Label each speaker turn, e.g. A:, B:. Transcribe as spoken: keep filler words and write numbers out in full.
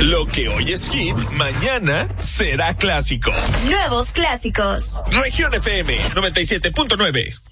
A: Lo que hoy es hit, mañana será clásico.
B: Nuevos clásicos.
A: Región F M noventa y siete punto nueve.